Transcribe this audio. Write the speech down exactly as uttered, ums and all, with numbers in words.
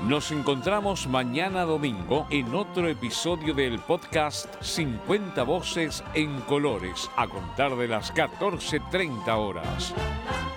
Nos encontramos mañana domingo en otro episodio del podcast cincuenta Voces en Colores, a contar de las catorce treinta horas.